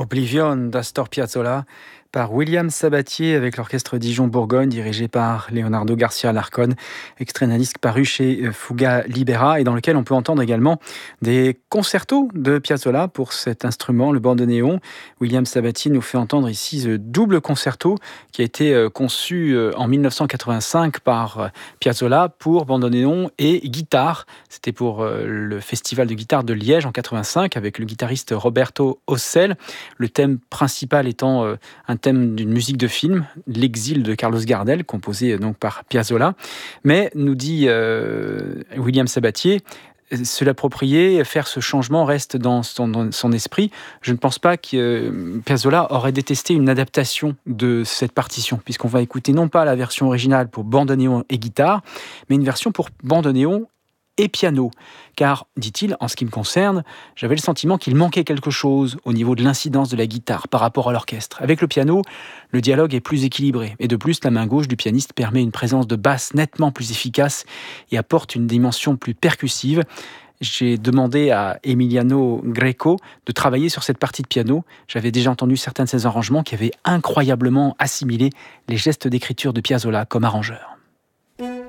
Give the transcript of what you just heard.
Oblivion d'Astor Piazzolla par William Sabatier avec l'orchestre Dijon-Bourgogne dirigé par Leonardo Garcia Alarcón, extrait d'un disque paru chez Fuga Libera et dans lequel on peut entendre également des concertos de Piazzolla pour cet instrument, le bandoneon. William Sabatier nous fait entendre ici ce double concerto qui a été conçu en 1985 par Piazzolla pour bandoneon et guitare. C'était pour le festival de guitare de Liège en 85 avec le guitariste Roberto Ossel. Le thème principal étant un thème d'une musique de film, L'exil de Carlos Gardel, composé donc par Piazzolla. Mais, nous dit William Sabatier, se l'approprier, faire ce changement reste dans son esprit. Je ne pense pas que Piazzolla aurait détesté une adaptation de cette partition, puisqu'on va écouter non pas la version originale pour bandoneon et guitare, mais une version pour bandoneon et piano. Car, dit-il, en ce qui me concerne, j'avais le sentiment qu'il manquait quelque chose au niveau de l'incidence de la guitare par rapport à l'orchestre. Avec le piano, le dialogue est plus équilibré. Et de plus, la main gauche du pianiste permet une présence de basse nettement plus efficace et apporte une dimension plus percussive. J'ai demandé à Emiliano Greco de travailler sur cette partie de piano. J'avais déjà entendu certains de ses arrangements qui avaient incroyablement assimilé les gestes d'écriture de Piazzolla comme arrangeur.